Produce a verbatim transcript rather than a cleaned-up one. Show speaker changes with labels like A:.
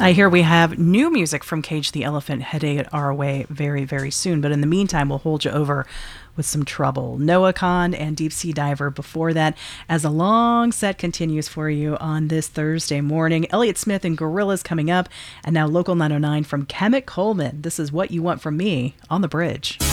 A: I hear we have new music from Cage the Elephant headed our way very, very soon. But in the meantime, we'll hold you over with some Trouble. Noah Kahan and Deep Sea Diver before that, as a long set continues for you on this Thursday morning. Elliott Smith and Gorillaz coming up, and now Local nine oh nine from Kemet Coleman. This is What You Want From Me on The Bridge.